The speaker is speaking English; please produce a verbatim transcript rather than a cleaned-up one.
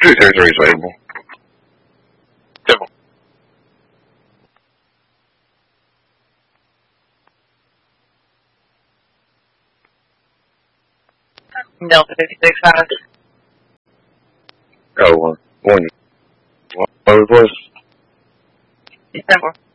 two thirty-three is available. Simple. Delta fifty-six five. Oh, one. One. What was it? December.